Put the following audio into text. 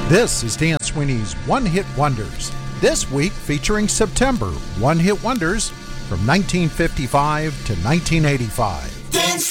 This is Dan Sweeney's One Hit Wonders. This week featuring September One Hit Wonders from 1955 to 1985.